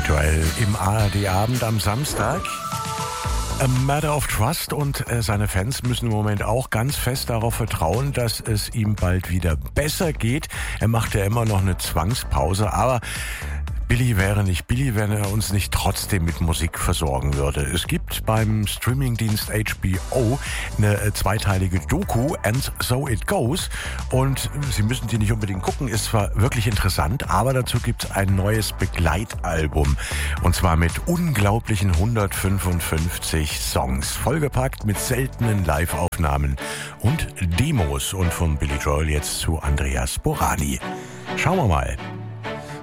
Joel im ARD-Abend am Samstag. A Matter of Trust, und seine Fans müssen im Moment auch ganz fest darauf vertrauen, dass es ihm bald wieder besser geht. Er macht ja immer noch eine Zwangspause, aber Billy wäre nicht Billy, wenn er uns nicht trotzdem mit Musik versorgen würde. Es gibt beim Streamingdienst HBO eine zweiteilige Doku, And So It Goes. Und Sie müssen die nicht unbedingt gucken, ist zwar wirklich interessant, aber dazu gibt es ein neues Begleitalbum. Und zwar mit unglaublichen 155 Songs, vollgepackt mit seltenen Live-Aufnahmen und Demos. Und von Billy Joel jetzt zu Andreas Borani. Schauen wir mal.